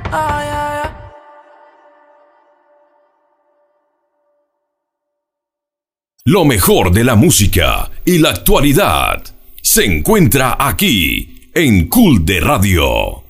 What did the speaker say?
Ay, ay, ay. Lo mejor de la música y la actualidad se encuentra aquí en Cool de Radio.